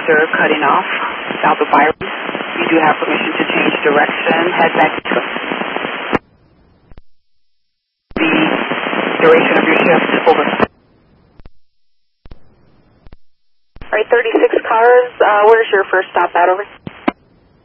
are cutting off south of Byron. You do have permission to change direction. Head back to the duration of your shift. Over. All right, 36 cars. Where's your first stop at? Over.